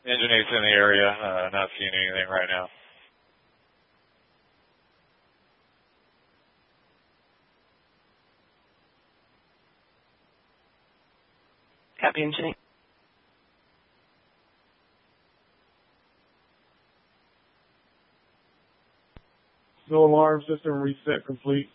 Engine 8's in the area, not seeing anything right now. Copy, Engine 8. No alarm system reset complete.